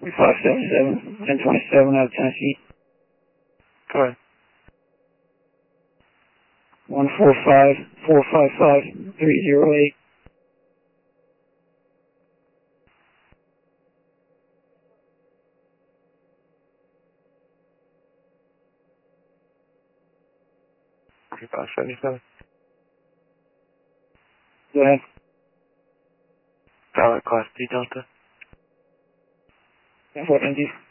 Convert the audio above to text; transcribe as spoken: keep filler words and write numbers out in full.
five seven seven, ten twenty-seven out of Tennessee. Go ahead. one four five, four five five, three zero eight. five seventy-seven. Go ahead. Pilot Class D Delta. What, Indy?